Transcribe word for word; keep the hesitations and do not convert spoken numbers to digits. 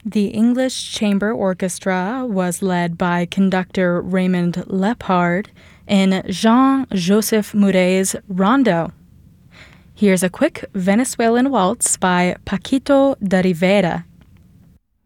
The English Chamber Orchestra was led by conductor Raymond Lepard in Jean-Joseph Mouret's Rondo. Here's a quick Venezuelan waltz by Paquito de Rivera.